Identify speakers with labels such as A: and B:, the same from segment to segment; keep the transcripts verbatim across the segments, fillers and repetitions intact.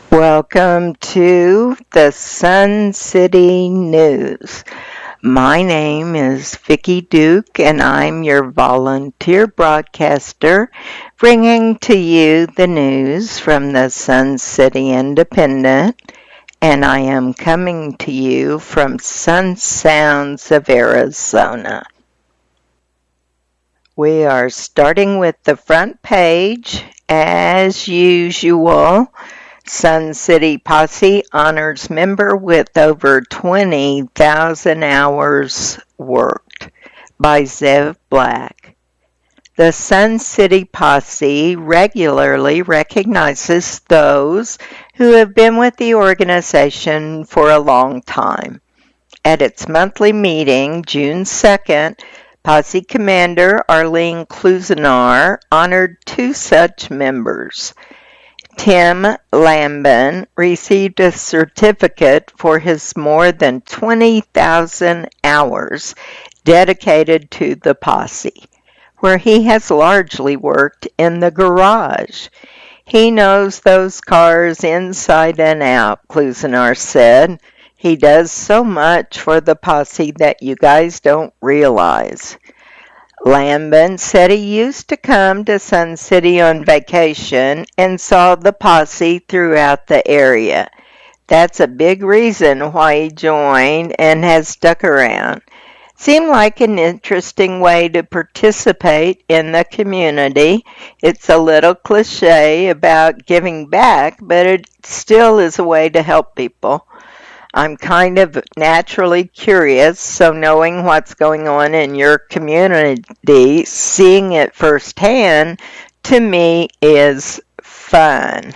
A: Welcome to the Sun City News. My name is Vicki Duke and I'm your volunteer broadcaster bringing to you the news from the Sun City Independent, and I am coming to you from Sun Sounds of Arizona. We are starting with the front page as usual. Sun City Posse honors member with over twenty thousand hours worked by Zev Black. The Sun City Posse regularly recognizes those who have been with the organization for a long time. At its monthly meeting, June second, Posse Commander Arlene Klusenar honored two such members. Tim Lambin received a certificate for his more than twenty thousand hours dedicated to the posse, where he has largely worked in the garage. He knows those cars inside and out, Klusenar said. He does so much for the posse that you guys don't realize. Lambin said he used to come to Sun City on vacation and saw the posse throughout the area. That's a big reason why he joined and has stuck around. Seemed like an interesting way to participate in the community. It's a little cliche about giving back, but it still is a way to help people. I'm kind of naturally curious, so knowing what's going on in your community, seeing it firsthand, to me is fun.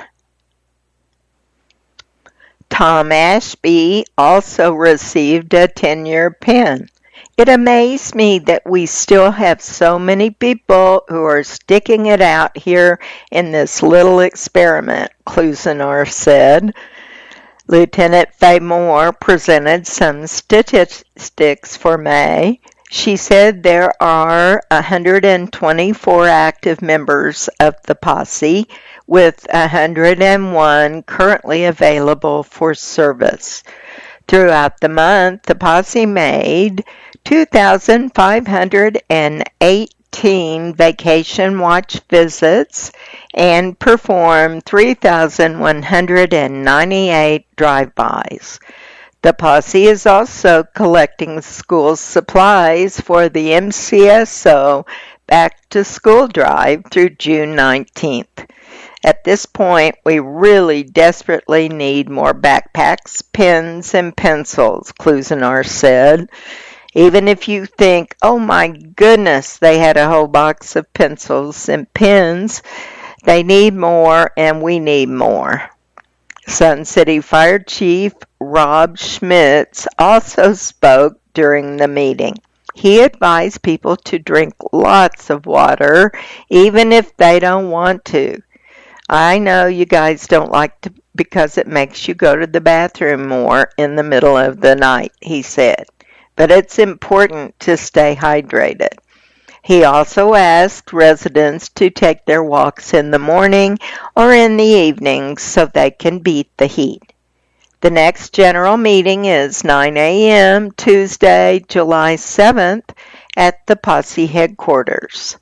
A: Tom Ashby also received a ten-year pin. It amazed me that we still have so many people who are sticking it out here in this little experiment, Klusenar said. Lieutenant Faye Moore presented some statistics for May. She said there are one hundred twenty-four active members of the posse, with one hundred one currently available for service. Throughout the month, the posse made two thousand five hundred eighteen vacation watch visits and performed three thousand one hundred ninety-eight drive-bys. The posse is also collecting school supplies for the M C S O Back to School Drive through June nineteenth. At this point, we really desperately need more backpacks, pens, and pencils, Klusenar said. Even if you think, oh my goodness, they had a whole box of pencils and pens, they need more and we need more. Sun City Fire Chief Rob Schmitz also spoke during the meeting. He advised people to drink lots of water, even if they don't want to. I know you guys don't like to because it makes you go to the bathroom more in the middle of the night, he said. But it's important to stay hydrated. He also asked residents to take their walks in the morning or in the evening so they can beat the heat. The next general meeting is nine a.m. Tuesday, July seventh at the Posse headquarters.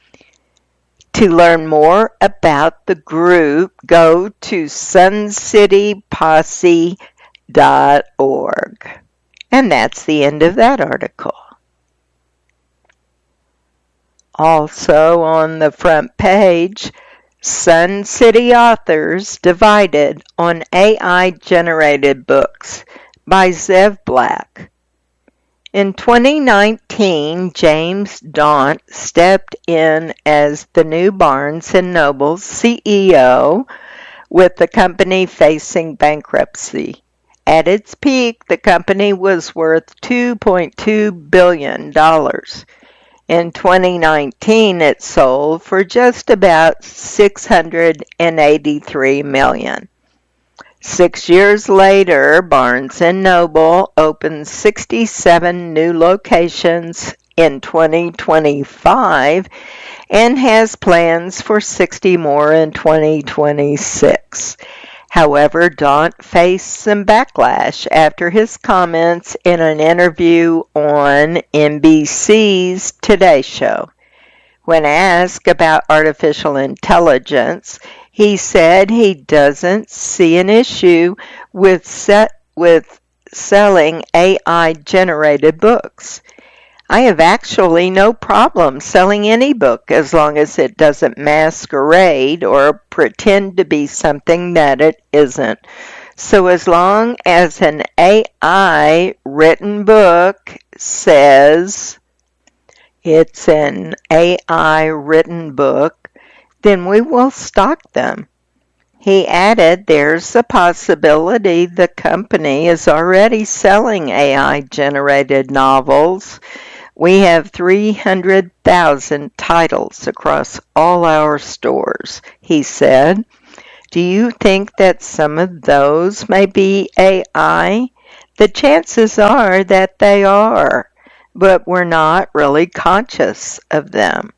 A: To learn more about the group, go to sun city posse dot org. And that's the end of that article. Also on the front page, Sun City authors divided on A I-generated books by Zev Black. In twenty nineteen, James Daunt stepped in as the new Barnes and Noble C E O with the company facing bankruptcy. At its peak, the company was worth two point two billion dollars. In twenty nineteen, it sold for just about six hundred eighty-three million dollars. Six years later, Barnes and Noble opened sixty-seven new locations in twenty twenty-five and has plans for sixty more in twenty twenty-six. However, Daunt faced some backlash after his comments in an interview on N B C's Today Show. When asked about artificial intelligence, he said he doesn't see an issue with set with selling A I-generated books. I have actually no problem selling any book as long as it doesn't masquerade or pretend to be something that it isn't. So as long as an A I written book says it's an A I written book, then we will stock them. He added there's a possibility the company is already selling A I-generated novels. We have three hundred thousand titles across all our stores, he said. Do you think that some of those may be A I? The chances are that they are, but we're not really conscious of them.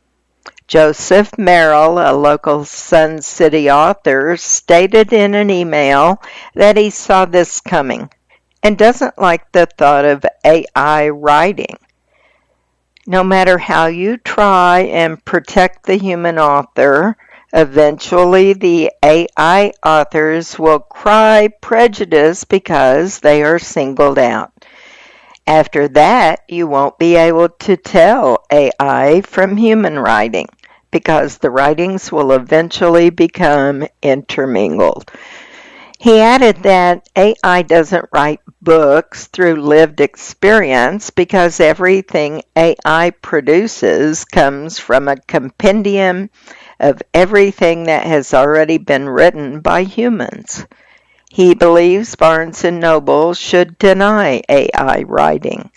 A: Joseph Merrill, a local Sun City author, stated in an email that he saw this coming and doesn't like the thought of A I writing. No matter how you try and protect the human author, eventually the A I authors will cry prejudice because they are singled out. After that, you won't be able to tell A I from human writing because the writings will eventually become intermingled. He added that A I doesn't write books through lived experience because everything A I produces comes from a compendium of everything that has already been written by humans. He believes Barnes and Noble should deny A I writing.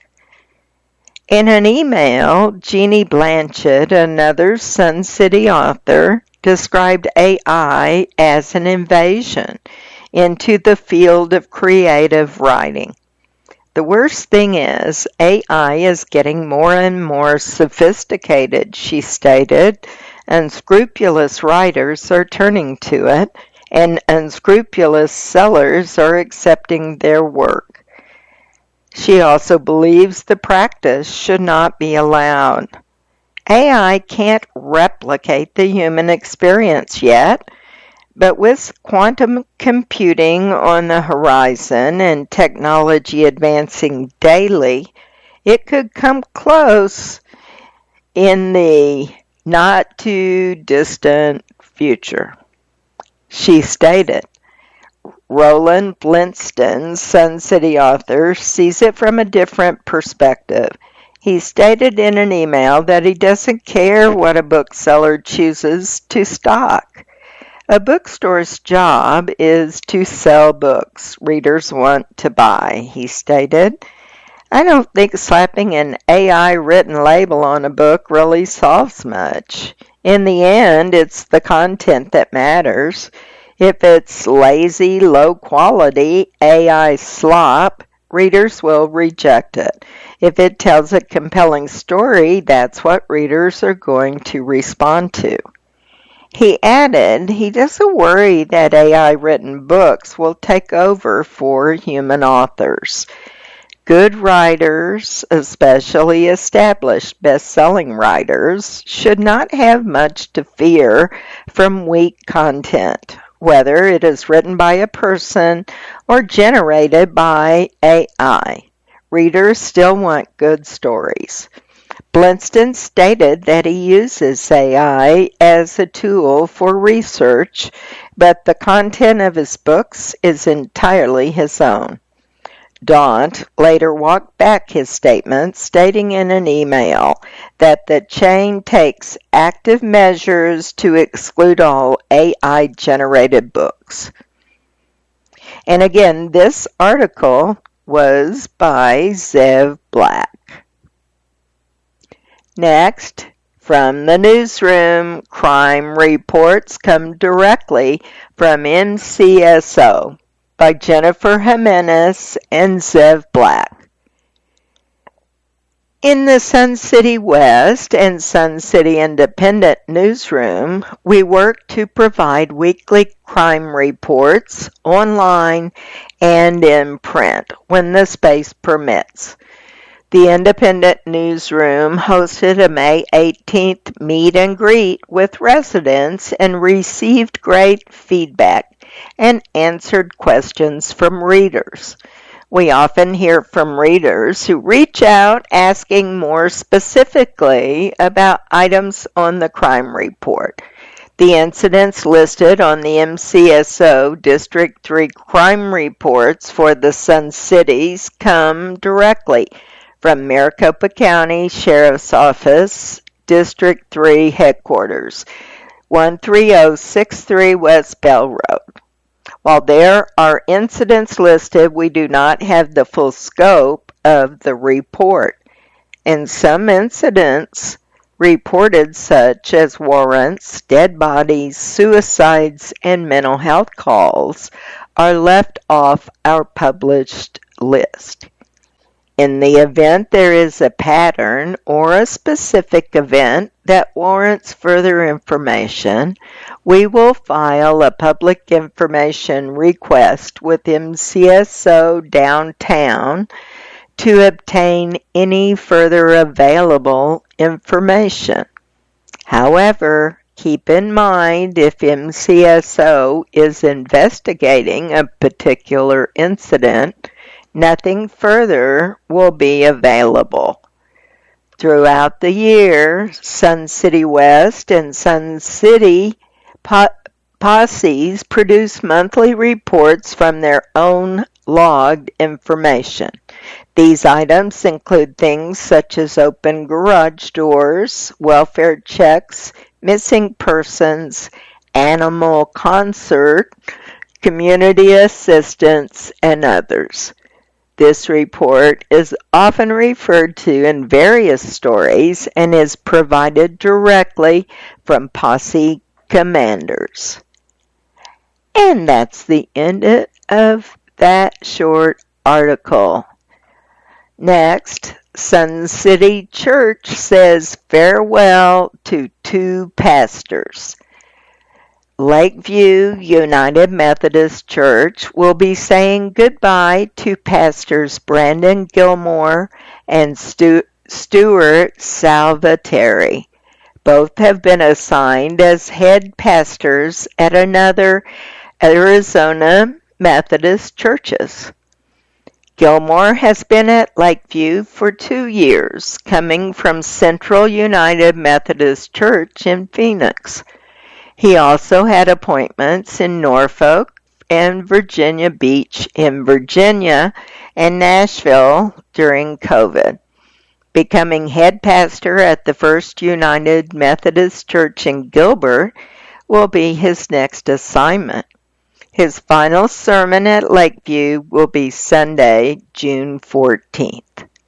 A: In an email, Jeannie Blanchett, another Sun City author, described A I as an invasion into the field of creative writing. The worst thing is, A I is getting more and more sophisticated, she stated. Unscrupulous writers are turning to it, and unscrupulous sellers are accepting their work. She also believes the practice should not be allowed. A I can't replicate the human experience yet, but with quantum computing on the horizon and technology advancing daily, it could come close in the not too distant future. She stated, Roland Blinston, Sun City author, sees it from a different perspective. He stated in an email that he doesn't care what a bookseller chooses to stock. A bookstore's job is to sell books readers want to buy, he stated. I don't think slapping an A I-written label on a book really solves much. In the end, it's the content that matters. If it's lazy, low-quality A I slop, readers will reject it. If it tells a compelling story, that's what readers are going to respond to. He added he doesn't worry that A I-written books will take over for human authors. Good writers, especially established best-selling writers, should not have much to fear from weak content, whether it is written by a person or generated by A I. Readers still want good stories. Blinston stated that he uses A I as a tool for research, but the content of his books is entirely his own. Daunt later walked back his statement, stating in an email that the chain takes active measures to exclude all A I-generated books. And again, this article was by Zev Black. Next, from the newsroom, crime reports come directly from N C S O by Jennifer Jimenez and Zev Black. In the Sun City West and Sun City Independent newsroom, we work to provide weekly crime reports online and in print when the space permits. The Independent newsroom hosted a May eighteenth meet and greet with residents and received great feedback and answered questions from readers. We often hear from readers who reach out asking more specifically about items on the crime report. The incidents listed on the M C S O District three crime reports for the Sun Cities come directly from Maricopa County Sheriff's Office, District three Headquarters, one three zero six three West Bell Road. While there are incidents listed, we do not have the full scope of the report. And some incidents reported, such as warrants, dead bodies, suicides, and mental health calls, are left off our published list. In the event there is a pattern or a specific event that warrants further information, we will file a public information request with M C S O Downtown to obtain any further available information. However, keep in mind if M C S O is investigating a particular incident, nothing further will be available. Throughout the year, Sun City West and Sun City posses produce monthly reports from their own logged information. These items include things such as open garage doors, welfare checks, missing persons, animal concert, community assistance, and others. This report is often referred to in various stories and is provided directly from posse commanders. And that's the end of that short article. Next, Sun City Church says farewell to two pastors. Lakeview United Methodist Church will be saying goodbye to pastors Brandon Gilmore and Stu- Stuart Salvatore. Both have been assigned as head pastors at another Arizona Methodist churches. Gilmore has been at Lakeview for two years, coming from Central United Methodist Church in Phoenix. He also had appointments in Norfolk and Virginia Beach in Virginia and Nashville during COVID. Becoming head pastor at the First United Methodist Church in Gilbert will be his next assignment. His final sermon at Lakeview will be Sunday, June fourteenth.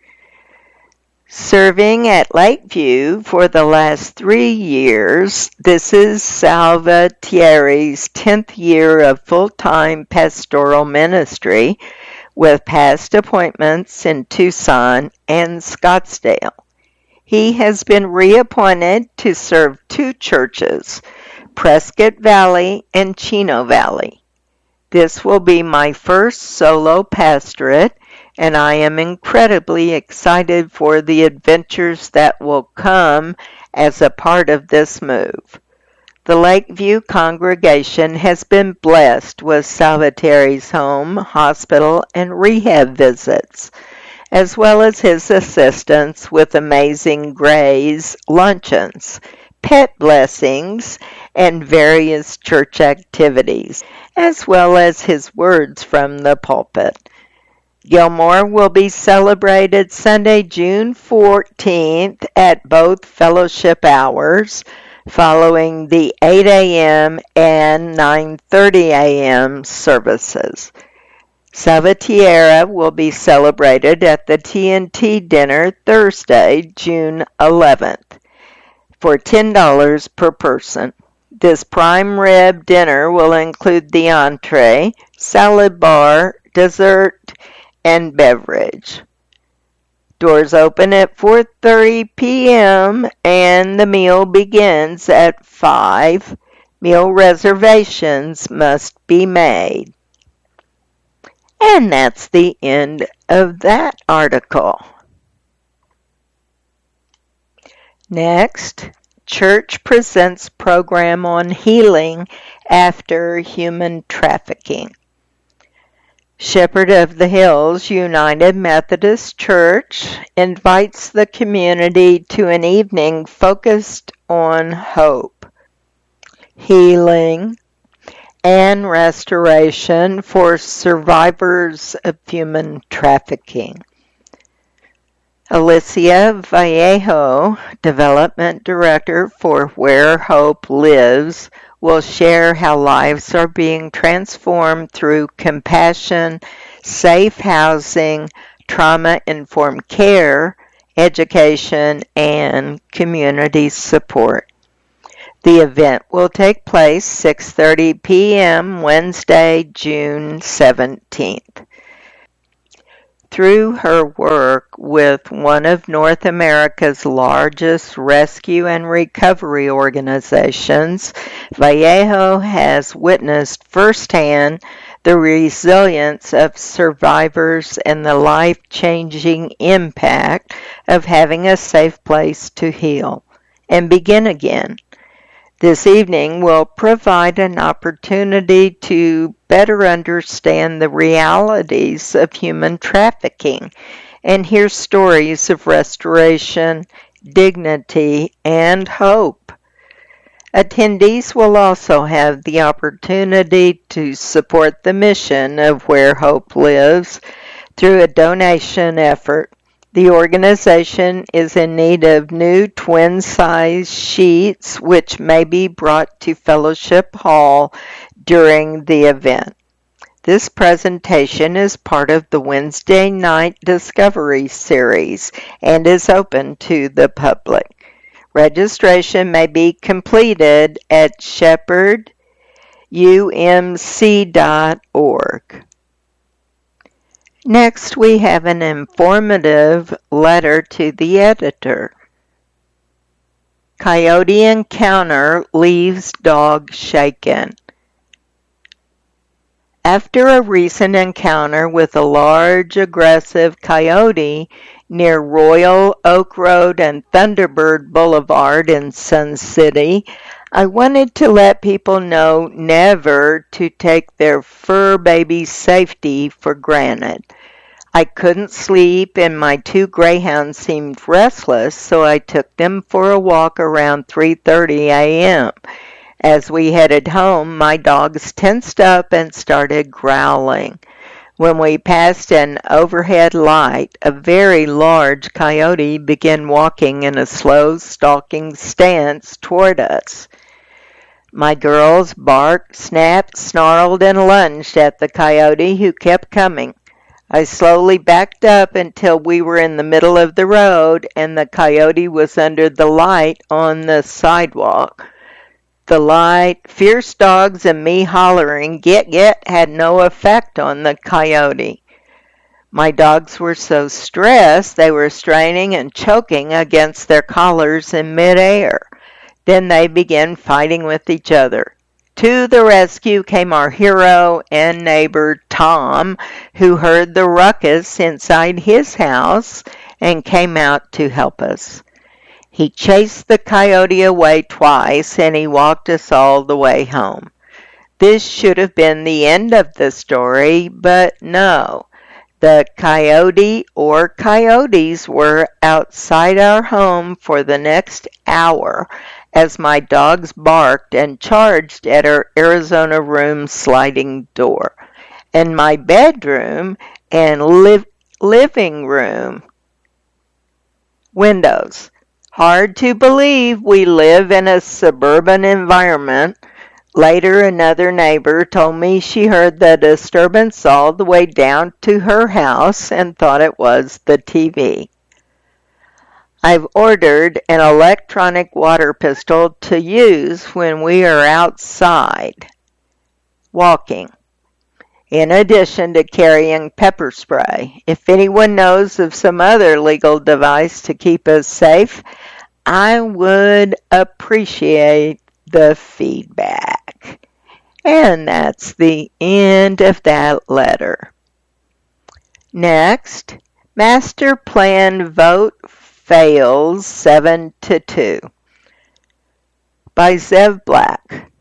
A: Serving at Lakeview for the last three years, this is Salvatore's tenth year of full-time pastoral ministry with past appointments in Tucson and Scottsdale. He has been reappointed to serve two churches, Prescott Valley and Chino Valley. This will be my first solo pastorate, and I am incredibly excited for the adventures that will come as a part of this move. The Lakeview congregation has been blessed with Salvatore's home, hospital, and rehab visits, as well as his assistance with Amazing Grace luncheons, pet blessings, and various church activities, as well as his words from the pulpit. Gilmore will be celebrated Sunday, June fourteenth at both fellowship hours, following the eight a.m. and nine thirty a.m. services. Salvatore will be celebrated at the T N T dinner Thursday, June eleventh, for ten dollars per person. This prime rib dinner will include the entree, salad bar, dessert, and beverage. Doors open at four thirty p m and the meal begins at five. Meal reservations must be made. And that's the end of that article. Next, Church presents program on healing after human trafficking. Shepherd of the Hills United Methodist Church invites the community to an evening focused on hope, healing, and restoration for survivors of human trafficking. Alicia Vallejo, Development Director for Where Hope Lives, will share how lives are being transformed through compassion, safe housing, trauma-informed care, education, and community support. The event will take place six thirty p m Wednesday, June seventeenth. Through her work with one of North America's largest rescue and recovery organizations, Vallejo has witnessed firsthand the resilience of survivors and the life-changing impact of having a safe place to heal and begin again. This evening will provide an opportunity to better understand the realities of human trafficking and hear stories of restoration, dignity, and hope. Attendees will also have the opportunity to support the mission of Where Hope Lives through a donation effort. The organization is in need of new twin-size sheets which may be brought to Fellowship Hall during the event. This presentation is part of the Wednesday night Discovery series and is open to the public. Registration may be completed at shepherd u m c dot org. Next, we have an informative letter to the editor. Coyote encounter leaves dog shaken. After a recent encounter with a large, aggressive coyote near Royal Oak Road and Thunderbird Boulevard in Sun City, I wanted to let people know never to take their fur baby's safety for granted. I couldn't sleep and my two greyhounds seemed restless, so I took them for a walk around three thirty a m As we headed home, my dogs tensed up and started growling. When we passed an overhead light, a very large coyote began walking in a slow, stalking stance toward us. My girls barked, snapped, snarled, and lunged at the coyote, who kept coming. I slowly backed up until we were in the middle of the road and the coyote was under the light on the sidewalk. The light, fierce dogs, and me hollering, "Get, get," had no effect on the coyote. My dogs were so stressed they were straining and choking against their collars in midair. Then they began fighting with each other. To the rescue came our hero and neighbor, Tom, who heard the ruckus inside his house and came out to help us. He chased the coyote away twice, and he walked us all the way home. This should have been the end of the story, but no. The coyote or coyotes were outside our home for the next hour as my dogs barked and charged at our Arizona room sliding door, and my bedroom and liv- living room windows. Hard to believe we live in a suburban environment. Later, another neighbor told me she heard the disturbance all the way down to her house and thought it was the T V. I've ordered an electronic water pistol to use when we are outside walking. in addition to carrying pepper spray. If anyone knows of some other legal device to keep us safe, I would appreciate the feedback. And that's the end of that letter. Next, master plan vote fails seven to two by Zev Black.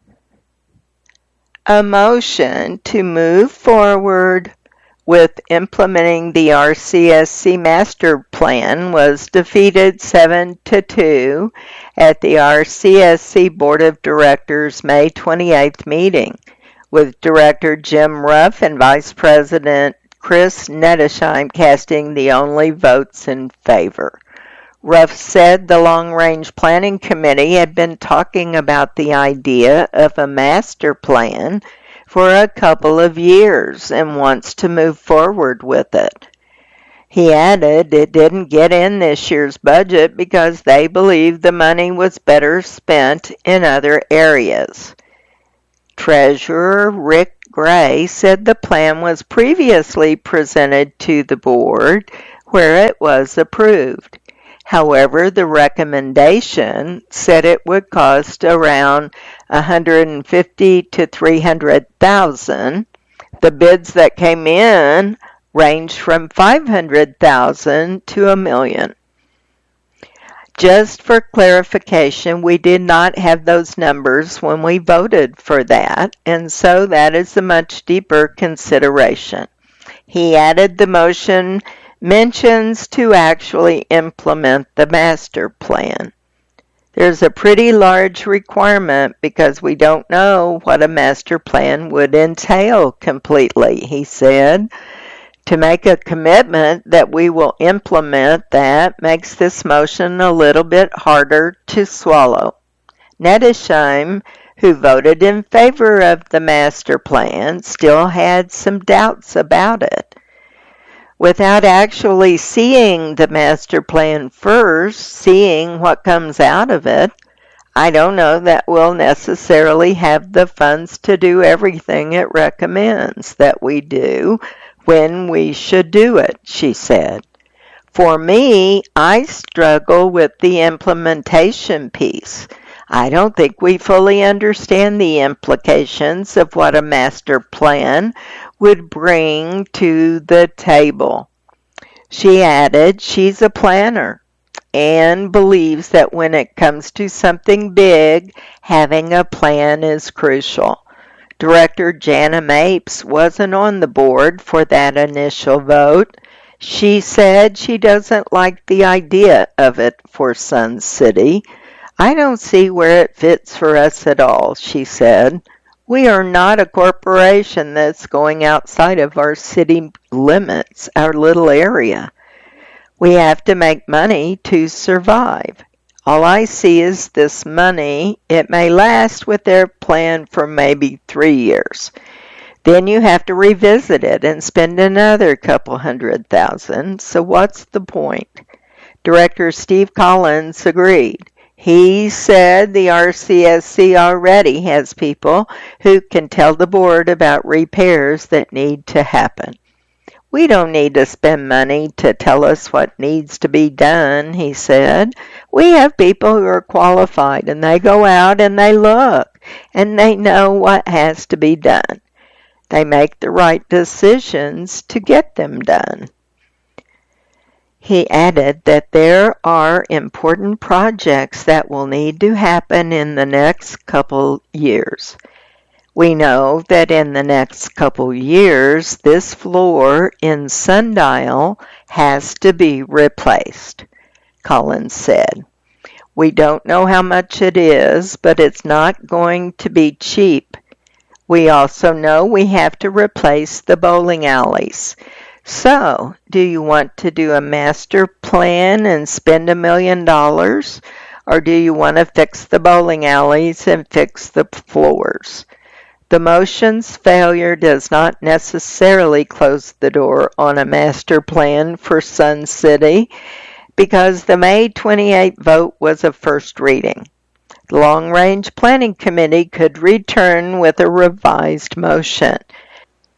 A: A motion to move forward with implementing the R C S C master plan was defeated seven to two at the R C S C Board of Directors May twenty-eighth meeting, with Director Jim Ruff and Vice President Chris Nettesheim casting the only votes in favor. Ruff said the Long Range Planning Committee had been talking about the idea of a master plan for a couple of years and wants to move forward with it. He added it didn't get in this year's budget because they believed the money was better spent in other areas. Treasurer Rick Gray said the plan was previously presented to the board where it was approved. However, the recommendation said it would cost around one hundred fifty to three hundred thousand. The bids that came in ranged from five hundred thousand to a million. Just for clarification, we did not have those numbers when we voted for that, and so that is a much deeper consideration. He added the motion mentions to actually implement the master plan. There's a pretty large requirement because we don't know what a master plan would entail completely, he said. To make a commitment that we will implement that makes this motion a little bit harder to swallow. Nettesheim, who voted in favor of the master plan, still had some doubts about it. Without actually seeing the master plan first, seeing what comes out of it, I don't know that we'll necessarily have the funds to do everything it recommends that we do when we should do it, she said. For me, I struggle with the implementation piece. I don't think we fully understand the implications of what a master plan would bring to the table. She added she's a planner and believes that when it comes to something big, having a plan is crucial. Director Jana Mapes wasn't on the board for that initial vote. She said she doesn't like the idea of it for Sun City. I don't see where it fits for us at all, she said. We are not a corporation that's going outside of our city limits, our little area. We have to make money to survive. All I see is this money. It may last with their plan for maybe three years. Then you have to revisit it and spend another couple hundred thousand. So what's the point? Director Steve Collins agreed. He said the R C S C already has people who can tell the board about repairs that need to happen. We don't need to spend money to tell us what needs to be done, he said. We have people who are qualified, and they go out and they look, and they know what has to be done. They make the right decisions to get them done. He added that there are important projects that will need to happen in the next couple years. We know that in the next couple years, this floor in Sundial has to be replaced, Collins said. We don't know how much it is, but it's not going to be cheap. We also know we have to replace the bowling alleys. So, do you want to do a master plan and spend a million dollars? Or do you want to fix the bowling alleys and fix the floors? The motion's failure does not necessarily close the door on a master plan for Sun City because the May twenty-eighth vote was a first reading. The Long Range Planning Committee could return with a revised motion.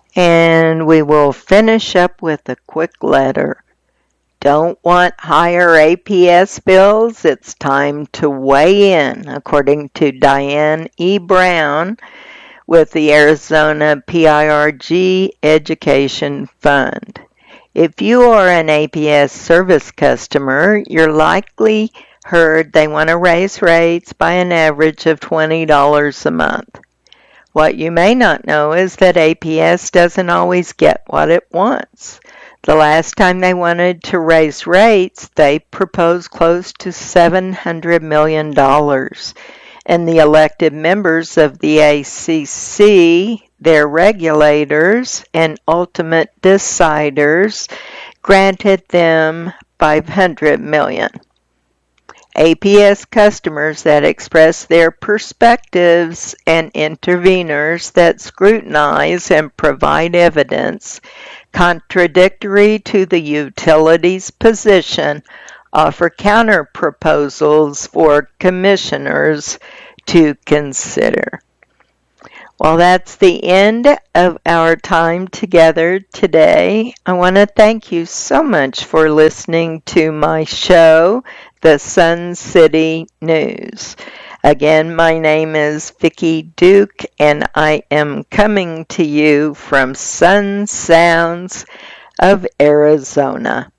A: And we will finish up with a quick letter. Don't want higher A P S bills? It's time to weigh in, according to Diane E. Brown with the Arizona P I R G Education Fund. If you are an A P S service customer, you're likely heard they want to raise rates by an average of twenty dollars a month. What you may not know is that A P S doesn't always get what it wants. The last time they wanted to raise rates, they proposed close to seven hundred million dollars. And the elected members of the A C C, their regulators and ultimate deciders, granted them five hundred million dollars. A P S customers that express their perspectives and interveners that scrutinize and provide evidence contradictory to the utility's position offer counter proposals for commissioners to consider. Well, that's the end of our time together today. I want to thank you so much for listening to my show, The Sun City News. Again, my name is Vicki Duke, and I am coming to you from Sun Sounds of Arizona.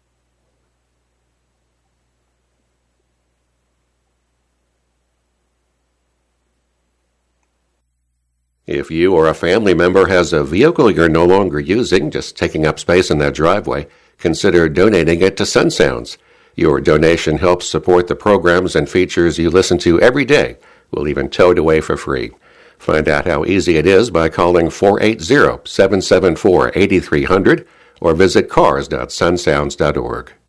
B: If you or a family member has a vehicle you're no longer using, just taking up space in that driveway, consider donating it to Sun Sounds. Your donation helps support the programs and features you listen to every day. We'll even tow it away for free. Find out how easy it is by calling four eight zero, seven seven four, eight three zero zero or visit cars dot sun sounds dot org.